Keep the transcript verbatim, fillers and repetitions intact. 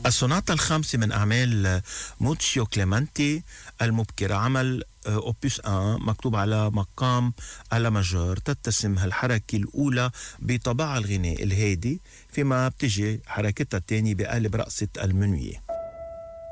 السوناتا الخامسة من أعمال موتشيو كليمنتي المبكرة، عمل أوبوس واحد مكتوب على مقام على ماجور. تتسم هالحركة الأولى بطباع الغناء الهادي، فيما بتجي حركتها الثانية بقالب رقصة المنوية.